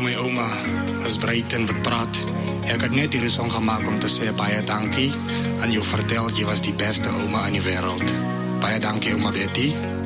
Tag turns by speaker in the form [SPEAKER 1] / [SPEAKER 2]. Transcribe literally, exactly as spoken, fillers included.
[SPEAKER 1] van my ouma is Bruiten wat praat. Ek het net hierdie song gemaak om te sê baie dankie en jou vertel jy was die beste ouma in die wêreld. Baie dankie ouma Betty.